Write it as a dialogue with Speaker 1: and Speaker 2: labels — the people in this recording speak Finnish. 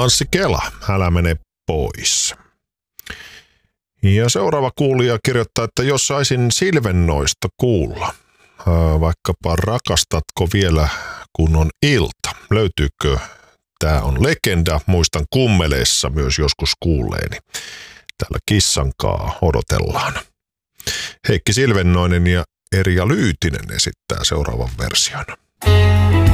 Speaker 1: Anssi Kela, älä mene pois. Ja seuraava kuulija kirjoittaa, että jos saisin Silvennoista kuulla, vaikkapa rakastatko vielä kun on ilta, löytyykö? Tämä on legenda, muistan Kummeleissa myös joskus kuulleeni. Täällä kissankaa odotellaan. Heikki Silvennoinen ja Erja Lyytinen esittää seuraavan version.